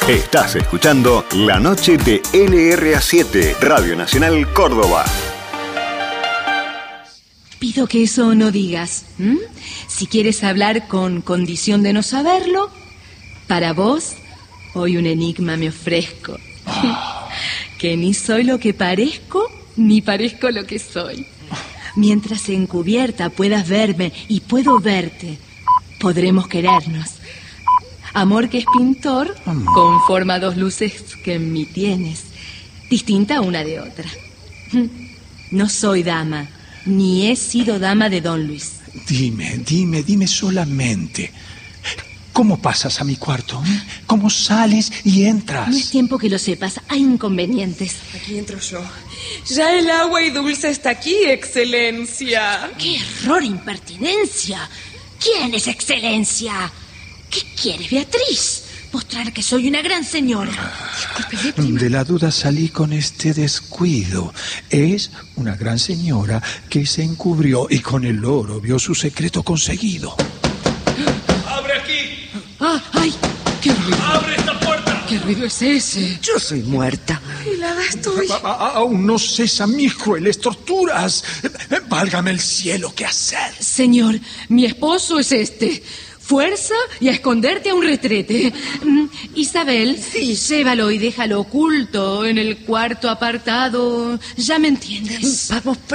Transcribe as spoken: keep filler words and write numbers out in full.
Estás escuchando La Noche de L R A siete, Radio Nacional Córdoba. Pido que eso no digas. ¿m? Si quieres hablar con condición de no saberlo, para vos, hoy un enigma me ofrezco. Oh. Que ni soy lo que parezco, ni parezco lo que soy. Mientras encubierta puedas verme y puedo verte, podremos querernos. Amor que es pintor, Amor. Conforma dos luces que en mí tienes, distinta una de otra. No soy dama, ni he sido dama de Don Luis. Dime, dime, dime solamente. ¿Cómo pasas a mi cuarto? ¿Cómo sales y entras? No es tiempo que lo sepas, hay inconvenientes. Aquí entro yo. Ya el agua y dulce está aquí, excelencia. ¡Qué error, impertinencia! ¿Quién es excelencia? ¿Qué quieres, Beatriz? Mostrar que soy una gran señora. Discúlpeme, de la duda salí con este descuido. Es una gran señora que se encubrió y con el oro vio su secreto conseguido. ¡Abre aquí! ¡Ah, ay! ¡Qué ruido! ¡Abre esta puerta! ¿Qué ruido es ese? Yo soy muerta. Helada estoy. A, a, aún no cesan mis crueles torturas. Válgame el cielo, ¿qué hacer? Señor, mi esposo es este. Fuerza y a esconderte a un retrete. Mm, Isabel, sí. Llévalo y déjalo oculto en el cuarto apartado. Ya me entiendes. Vamos,